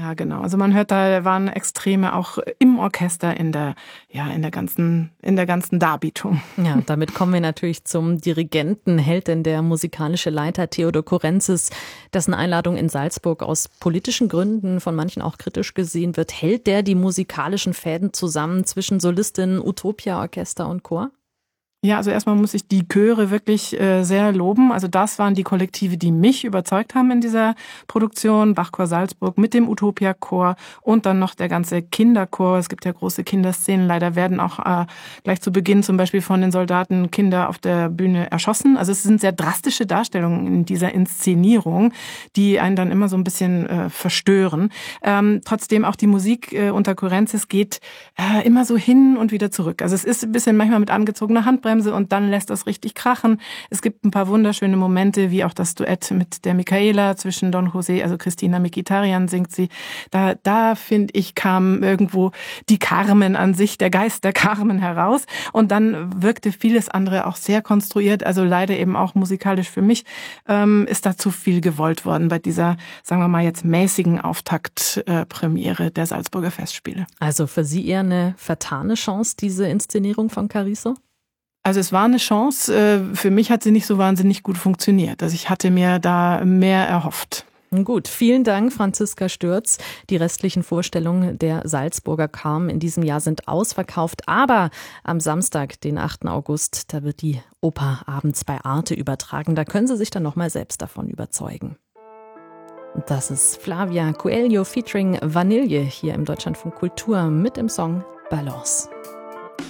Ja, genau. Also man hört, da waren Extreme auch im Orchester in der ganzen Darbietung. Ja, damit kommen wir natürlich zum Dirigenten. Hält denn der musikalische Leiter Theodor Kurenzis, dessen Einladung in Salzburg aus politischen Gründen von manchen auch kritisch gesehen wird, hält der die musikalischen Fäden zusammen zwischen Solistin, Utopia, Orchester und Chor? Ja, also erstmal muss ich die Chöre wirklich sehr loben. Also das waren die Kollektive, die mich überzeugt haben in dieser Produktion. Bachchor Salzburg mit dem Utopia-Chor und dann noch der ganze Kinderchor. Es gibt ja große Kinderszenen. Leider werden auch gleich zu Beginn zum Beispiel von den Soldaten Kinder auf der Bühne erschossen. Also es sind sehr drastische Darstellungen in dieser Inszenierung, die einen dann immer so ein bisschen verstören. Trotzdem auch die Musik unter Kurenzis geht immer so hin und wieder zurück. Also es ist ein bisschen manchmal mit angezogener Handbremse und dann lässt das richtig krachen. Es gibt ein paar wunderschöne Momente, wie auch das Duett mit der Michaela zwischen Don José, also Christina Mkhitaryan singt sie. Da finde ich, kam irgendwo die Carmen an sich, der Geist der Carmen heraus. Und dann wirkte vieles andere auch sehr konstruiert, also leider eben auch musikalisch für mich, ist da zu viel gewollt worden bei dieser, sagen wir mal jetzt mäßigen Auftaktpremiere der Salzburger Festspiele. Also für Sie eher eine vertane Chance, diese Inszenierung von Carrizo? Also es war eine Chance. Für mich hat sie nicht so wahnsinnig gut funktioniert. Also ich hatte mir da mehr erhofft. Gut, vielen Dank, Franziska Stürz. Die restlichen Vorstellungen der Salzburger Carmen in diesem Jahr sind ausverkauft. Aber am Samstag, den 8. August, da wird die Oper abends bei Arte übertragen. Da können Sie sich dann nochmal selbst davon überzeugen. Das ist Flavia Coelho featuring Vanille hier im Deutschlandfunk Kultur mit dem Song Balance.